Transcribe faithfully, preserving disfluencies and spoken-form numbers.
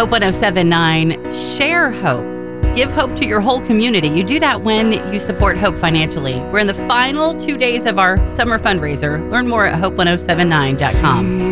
Hope one oh seven point nine. Share hope. Give hope to your whole community. You do that when you support Hope financially. We're in the final two days of our summer fundraiser. Learn more at hope one oh seven nine dot com.